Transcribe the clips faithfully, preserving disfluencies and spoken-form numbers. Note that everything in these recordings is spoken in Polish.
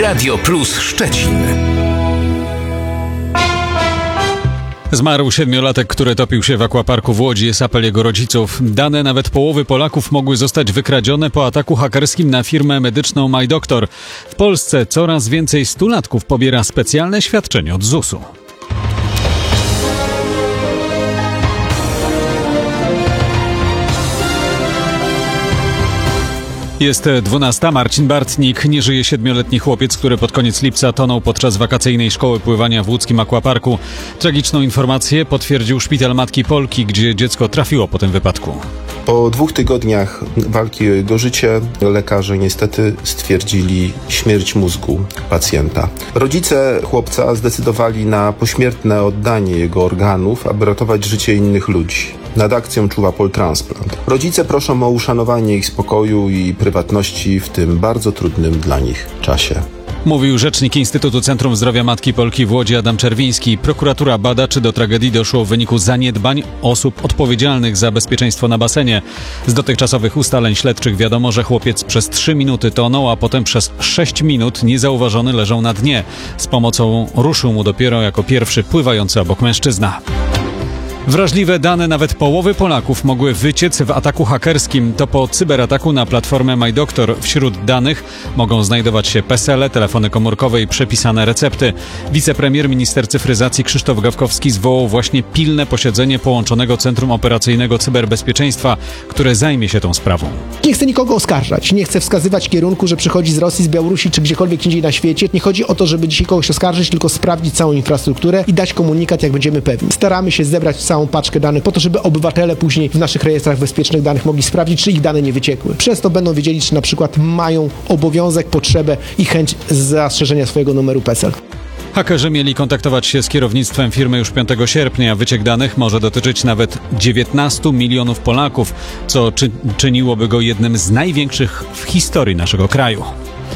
Radio Plus Szczecin. Zmarł siedmiolatek, który topił się w akwaparku w Łodzi. Jest apel jego rodziców. Dane nawet połowy Polaków mogły zostać wykradzione po ataku hakerskim na firmę medyczną MyDoctor. W Polsce coraz więcej stulatków pobiera specjalne świadczenie od zusu. Jest dwunasta. Marcin Bartnik. Nie żyje siedmioletni chłopiec, który pod koniec lipca tonął podczas wakacyjnej szkoły pływania w łódzkim akwaparku. Tragiczną informację potwierdził szpital Matki Polki, gdzie dziecko trafiło po tym wypadku. Po dwóch tygodniach walki o jego życie lekarze niestety stwierdzili śmierć mózgu pacjenta. Rodzice chłopca zdecydowali na pośmiertne oddanie jego organów, aby ratować życie innych ludzi. Nad akcją czuwa Poltransplant. Rodzice proszą o uszanowanie ich spokoju i prywatności w tym bardzo trudnym dla nich czasie. Mówił rzecznik Instytutu Centrum Zdrowia Matki Polki w Łodzi Adam Czerwiński. Prokuratura bada, czy do tragedii doszło w wyniku zaniedbań osób odpowiedzialnych za bezpieczeństwo na basenie. Z dotychczasowych ustaleń śledczych wiadomo, że chłopiec przez trzy minuty tonął, a potem przez sześć minut niezauważony leżał na dnie. Z pomocą ruszył mu dopiero jako pierwszy pływający obok mężczyzna. Wrażliwe dane nawet połowy Polaków mogły wyciec w ataku hakerskim. To po cyberataku na platformę MyDoctor. Wśród danych mogą znajdować się PESEL-e, telefony komórkowe i przepisane recepty. Wicepremier minister cyfryzacji Krzysztof Gawkowski zwołał właśnie pilne posiedzenie połączonego Centrum Operacyjnego Cyberbezpieczeństwa, które zajmie się tą sprawą. Nie chcę nikogo oskarżać, nie chcę wskazywać kierunku, że przychodzi z Rosji, z Białorusi czy gdziekolwiek indziej na świecie. Nie chodzi o to, żeby dzisiaj kogoś oskarżyć, tylko sprawdzić całą infrastrukturę i dać komunikat, jak będziemy pewni. Staramy się zebrać całą paczkę danych po to, żeby obywatele później w naszych rejestrach bezpiecznych danych mogli sprawdzić, czy ich dane nie wyciekły. Przez to będą wiedzieli, czy na przykład mają obowiązek, potrzebę i chęć zastrzeżenia swojego numeru PESEL. Hakerzy mieli kontaktować się z kierownictwem firmy już piątego sierpnia. Wyciek danych może dotyczyć nawet dziewiętnastu milionów Polaków, co czy, czyniłoby go jednym z największych w historii naszego kraju.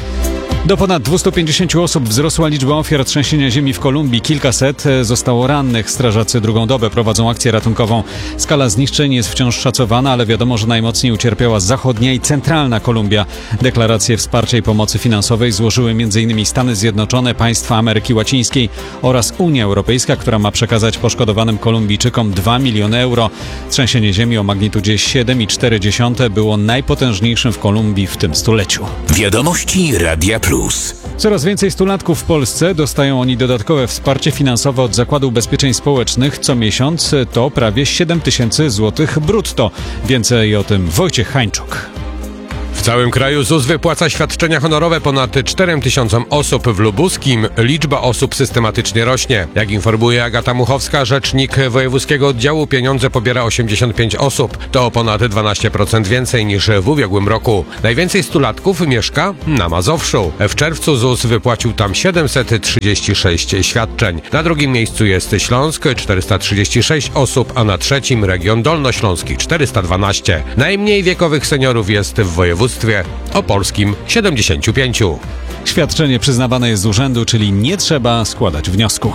Do ponad dwieście pięćdziesiąt osób wzrosła liczba ofiar trzęsienia ziemi w Kolumbii. Kilkaset zostało rannych. Strażacy drugą dobę prowadzą akcję ratunkową. Skala zniszczeń jest wciąż szacowana, ale wiadomo, że najmocniej ucierpiała zachodnia i centralna Kolumbia. Deklaracje wsparcia i pomocy finansowej złożyły m in Stany Zjednoczone, państwa Ameryki Łacińskiej oraz Unia Europejska, która ma przekazać poszkodowanym Kolumbijczykom dwa miliony euro. Trzęsienie ziemi o magnitudzie siedem i cztery dziesiąte było najpotężniejszym w Kolumbii w tym stuleciu. Wiadomości Radia Plus. Coraz więcej stulatków w Polsce. Dostają oni dodatkowe wsparcie finansowe od Zakładu Ubezpieczeń Społecznych. Co miesiąc to prawie siedem tysięcy złotych brutto. Więcej o tym Wojciech Hańczuk. W całym kraju ZUS wypłaca świadczenia honorowe ponad czterem tysiącom osób. W Lubuskim liczba osób systematycznie rośnie. Jak informuje Agata Muchowska, rzecznik wojewódzkiego oddziału, pieniądze pobiera osiemdziesiąt pięć osób. To ponad dwanaście procent więcej niż w ubiegłym roku. Najwięcej stulatków mieszka na Mazowszu. W czerwcu ZUS wypłacił tam siedemset trzydzieści sześć świadczeń. Na drugim miejscu jest Śląsk, czterysta trzydzieści sześć osób, a na trzecim region dolnośląski, czterysta dwanaście. Najmniej wiekowych seniorów jest w województwie opolskim, siedemdziesiąt pięć. Świadczenie przyznawane jest z urzędu, czyli nie trzeba składać wniosku.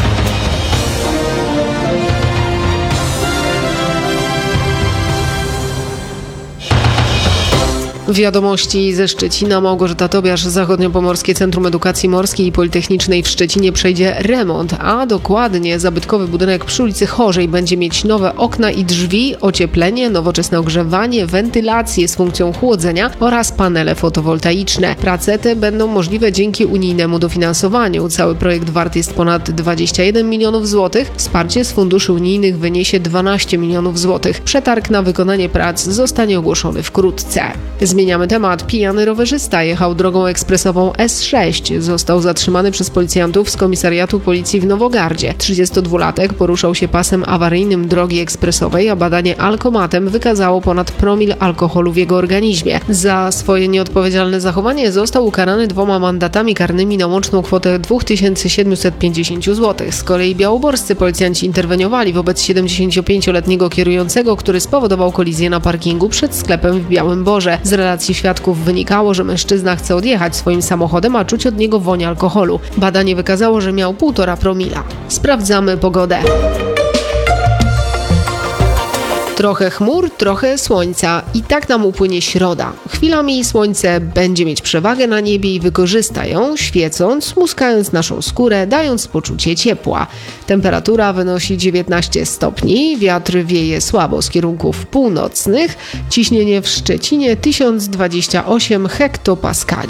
Wiadomości ze Szczecina. Małgorzata Tobiasz. Zachodniopomorskie Centrum Edukacji Morskiej i Politechnicznej w Szczecinie przejdzie remont, a dokładnie zabytkowy budynek przy ulicy Chorzej będzie mieć nowe okna i drzwi, ocieplenie, nowoczesne ogrzewanie, wentylację z funkcją chłodzenia oraz panele fotowoltaiczne. Prace te będą możliwe dzięki unijnemu dofinansowaniu. Cały projekt wart jest ponad dwadzieścia jeden milionów złotych. Wsparcie z funduszy unijnych wyniesie dwanaście milionów złotych. Przetarg na wykonanie prac zostanie ogłoszony wkrótce. Zmieniamy temat. Pijany rowerzysta jechał drogą ekspresową S sześć. Został zatrzymany przez policjantów z komisariatu policji w Nowogardzie. trzydziestodwulatek poruszał się pasem awaryjnym drogi ekspresowej, a badanie alkomatem wykazało ponad promil alkoholu w jego organizmie. Za swoje nieodpowiedzialne zachowanie został ukarany dwoma mandatami karnymi na łączną kwotę dwa tysiące siedemset pięćdziesiąt złotych. Z kolei białoborscy policjanci interweniowali wobec siedemdziesięciopięcioletniego kierującego, który spowodował kolizję na parkingu przed sklepem w Białym Borze. Z relacji świadków wynikało, że mężczyzna chce odjechać swoim samochodem, a czuć od niego woń alkoholu. Badanie wykazało, że miał półtora promila. Sprawdzamy pogodę. Trochę chmur, trochę słońca i tak nam upłynie środa. Chwilami słońce będzie mieć przewagę na niebie i wykorzysta ją, świecąc, muskając naszą skórę, dając poczucie ciepła. Temperatura wynosi dziewiętnaście stopni, wiatr wieje słabo z kierunków północnych, ciśnienie w Szczecinie tysiąc dwadzieścia osiem hektopaskali.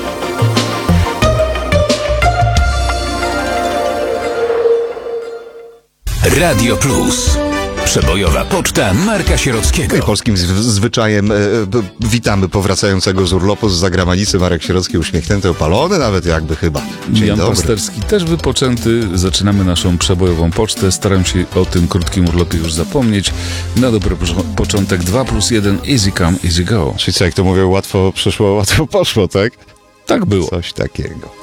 Radio Plus. Przebojowa poczta Marka Sierockiego. I polskim z- zwyczajem e, b- witamy powracającego z urlopu z zagranicy. Marek Sierocki uśmiechnięty, opalony nawet jakby chyba. Dzień Jan dobry. Pasterski też wypoczęty. Zaczynamy naszą przebojową pocztę. Staram się o tym krótkim urlopie już zapomnieć. Na dobry po- początek dwa plus jeden, easy come, easy go. Czyli co, jak to mówią, łatwo przyszło, łatwo poszło, tak? Tak było. Coś takiego.